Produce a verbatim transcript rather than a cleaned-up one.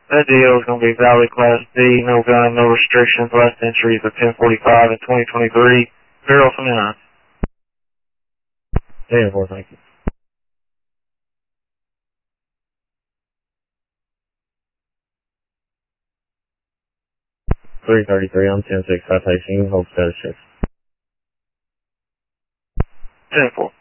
That deal is going to be valid Class D, no gun, no restrictions, last entry is a ten forty-five in twenty twenty-three. Zero from the nine. ten four, thank you. three thirty-three on ten six citation, hold status check. ten four.